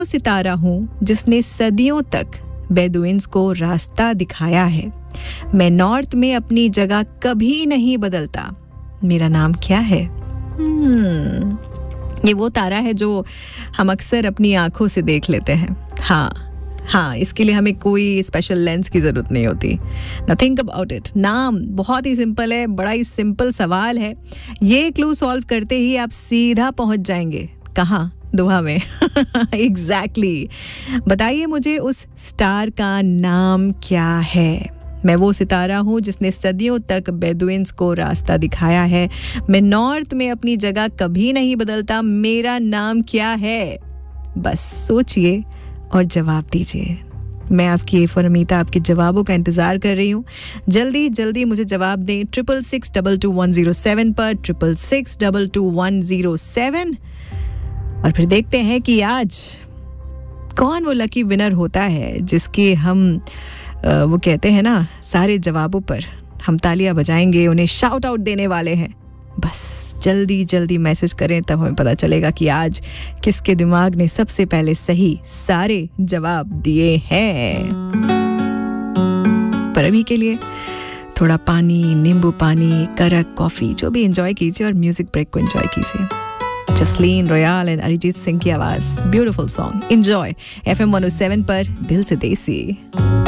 सितारा हूँ जिसने सदियों तक बेदुइन्स को रास्ता दिखाया है। मैं नॉर्थ में अपनी जगह कभी नहीं बदलता। मेरा नाम क्या है? ये वो तारा है जो हम अक्सर अपनी आंखों से देख लेते हैं। हाँ, इसके लिए हमें कोई स्पेशल लेंस की ज़रूरत नहीं होती। ना थिंक अबाउट इट। नाम बहुत ही सिंपल है, बड़ा ही सिंपल सवाल है। ये क्लू सॉल्व करते ही आप सीधा पहुंच जाएंगे। कहाँ? दुआ में। एग्जैक्टली। बताइए मुझे उस स्टार का नाम क्या है? मैं वो सितारा हूँ जिसने सदियों तक बेदुइन्स को रास्ता दिखाया है। मैं नॉर्थ में अपनी जगह कभी नहीं बदलता। मेरा नाम क्या है? बस सोचिए और जवाब दीजिए। मैं आपकी फरमीता आपके जवाबों का इंतज़ार कर रही हूँ। जल्दी मुझे जवाब दें 66622107 पर 66622107। और फिर देखते हैं कि आज कौन वो लकी विनर होता है जिसके हम वो कहते हैं ना, सारे जवाबों पर हम तालियां बजाएंगे, उन्हें शाउट आउट देने वाले हैं। बस जल्दी मैसेज करें, तब हमें पता चलेगा कि आज किसके दिमाग ने सबसे पहले सही सारे जवाब दिए हैं। पर अभी के लिए थोड़ा पानी, नींबू पानी, करक कॉफी जो भी एंजॉय कीजिए और म्यूजिक ब्रेक को एंजॉय कीजिए। जसलीन रोयाल एंड अरिजीत सिंह की आवाज, ब्यूटीफुल सॉन्ग। एंजॉय FM 107 पर दिल से देसी।